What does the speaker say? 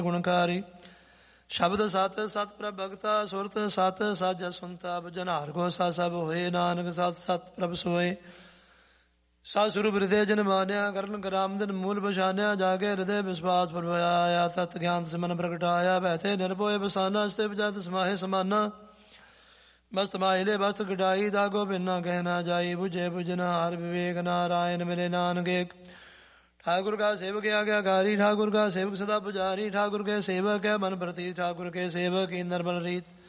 ਗੁਣਕਾਰੀ। ਸ਼ਬਦ ਸਤ ਸਤ ਪ੍ਰਭ ਭਗਤਾ ਸੁਰਤ ਸਤ ਸਾਜ ਸੁਨਤਾ ਭਜਨ ਹਾਰ ਕੋ ਸਾ ਸਭ ਹੋਏ। ਨਾਨਕ ਸਤ ਸਤ ਪ੍ਰਭ ਸੋਏ। ਸਾ ਸਰੂਪ ਹਿਰਦੇ ਜਨ ਮਾਨਿਆ ਕਰਨ ਕਰਾਮਦਨ ਮੂਲ ਪਛਾਨਿਆ। ਜਾਗੇ ਹਿਰਦੇ ਵਿਸ਼ਵਾਸ ਪ੍ਰਭਾਇਆ ਤਤ ਗਿਆਨ ਸਮਨ ਪ੍ਰਗਟਾਇਆ। ਬੈਠੇ ਨਿਰਭੋਏ ਬਸਾਨਾ ਸਤਿ ਜਤ ਸਮਾਹੇ ਸਮਾਨਾ। ਮਸਤ ਮਾਹਿਲੇ ਬਸਤ ਕਟਾਈ ਦਾਗੋ ਬਿਨਾ ਕਹਿਣਾ ਜਾਈ। ਬੁਝੇ ਬੁਝਨਾ ਹਰ ਵਿਵੇਕ ਨਾਰਾਇਣ ਮਿਲੇ ਨਾਨਕ। ठाकुर का सेवक आज्ञाकारी ठाकुर का सेवक सदा पुजारी। ठाकुर के सेवक है मन प्रतीत ठाकुर के सेवक ही निर्मल रीत।